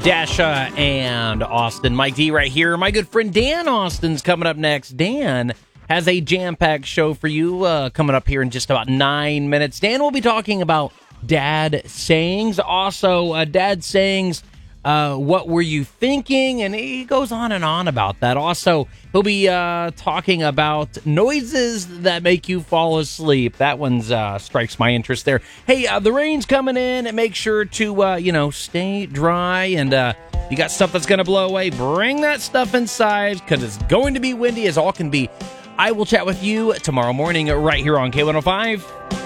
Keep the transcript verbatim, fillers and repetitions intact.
Dasha and Austin. Mike D right here. My good friend Dan Austin's coming up next. Dan has a jam-packed show for you uh, coming up here in just about nine minutes. Dan will be talking about dad sayings. Also, uh, dad sayings, uh, what were you thinking? And he goes on and on about that. Also, he'll be uh, talking about noises that make you fall asleep. That one's uh, strikes my interest there. Hey, uh, the rain's coming in, and make sure to, uh, you know, stay dry. And uh, you got stuff that's going to blow away. Bring that stuff inside because it's going to be windy as all can be. I will chat with you tomorrow morning right here on K one oh five.